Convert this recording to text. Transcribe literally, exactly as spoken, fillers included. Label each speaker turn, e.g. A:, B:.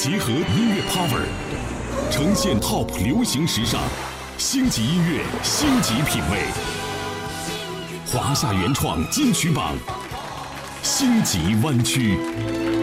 A: 结合音乐 power， 呈现 top 流行时尚，星级音乐，星级品味。华夏原创金曲榜，星级湾区。